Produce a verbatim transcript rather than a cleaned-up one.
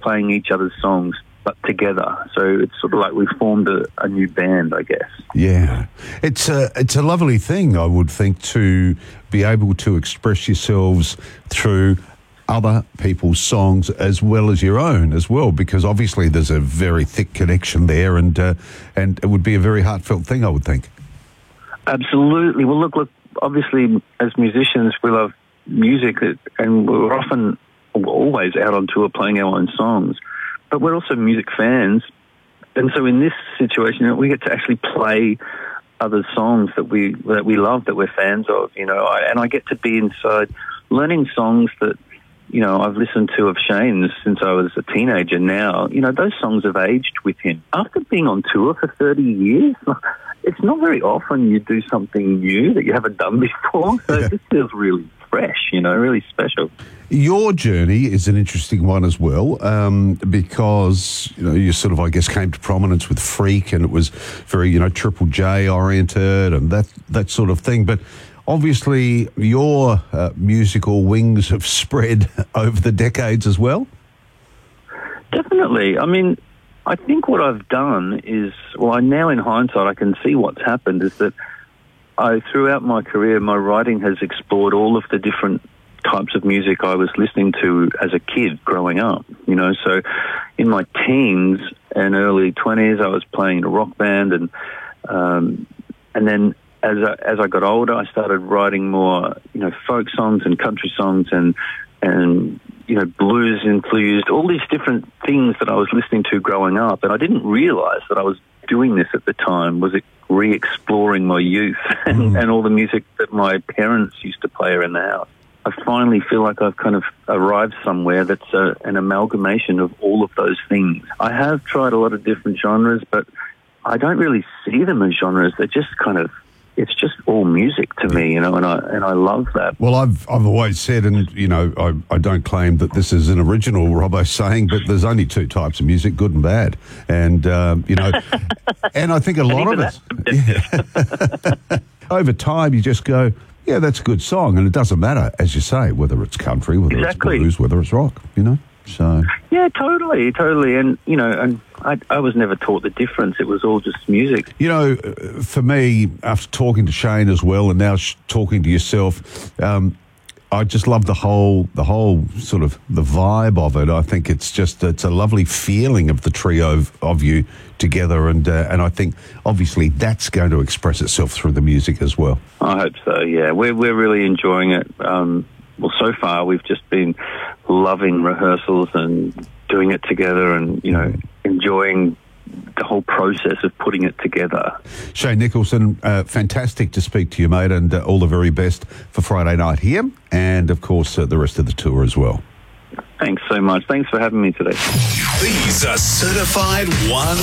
playing each other's songs, but together. So it's sort of like we've formed a, a new band, I guess. Yeah. It's a, it's a lovely thing, I would think, to be able to express yourselves through other people's songs as well as your own as well, because obviously there's a very thick connection there, and uh, and it would be a very heartfelt thing, I would think. Absolutely. Well, look, look. Obviously, as musicians, we love music, and we're often always out on tour playing our own songs. But we're also music fans, and so in this situation, we get to actually play other songs that we that we love, that we're fans of. You know, I, and I get to be inside learning songs that, you know, I've listened to of Shane's since I was a teenager. Now, you know, those songs have aged with him. After being on tour for thirty years, it's not very often you do something new that you haven't done before. So Yeah. this feels really fresh, you know, really special. Your journey is an interesting one as well, um, because, you know, you sort of, I guess, came to prominence with Freak, and it was very, you know, Triple J oriented and that, that sort of thing. But obviously your uh, musical wings have spread over the decades as well. Definitely. I mean, I think what I've done is, well, I now in hindsight, I can see what's happened is that I, throughout my career, my writing has explored all of the different types of music I was listening to as a kid growing up, you know. So in my teens and early twenties, I was playing in a rock band, and um, and then as I, as I got older, I started writing more, you know, folk songs and country songs and and you know, blues infused, all these different things that I was listening to growing up, and I didn't realize that I was doing this at the time. Was it re-exploring my youth and, Mm. and all the music that my parents used to play around the house? I finally feel like I've kind of arrived somewhere that's a, an amalgamation of all of those things. I have tried a lot of different genres, but I don't really see them as genres. They're just kind of, it's just all music to me, you know, and I and I love that. Well, I've I've always said, and, you know, I, I don't claim that this is an original Robbo saying, but there's only two types of music, good and bad. And, um, you know, and I think a lot of us, yeah. Over time, you just go, yeah, that's a good song. And it doesn't matter, as you say, whether it's country, whether Exactly. it's blues, whether it's rock, you know. So Yeah, totally, totally. And, you know, and I, I was never taught the difference. It was all just music. You know, uh, for me, after talking to Shane as well, and now sh- talking to yourself, um, I just love the whole, the whole sort of the vibe of it. I think it's just, it's a lovely feeling of the trio of, of you together, and uh, and I think obviously that's going to express itself through the music as well. I hope so, yeah. We're, we're really enjoying it. Um, well, so far we've just been loving rehearsals and doing it together and, you know, enjoying the whole process of putting it together. Shane Nicholson, uh, fantastic to speak to you, mate, and uh, all the very best for Friday night here, and of course uh, the rest of the tour as well. Thanks so much. Thanks for having me today. These are certified one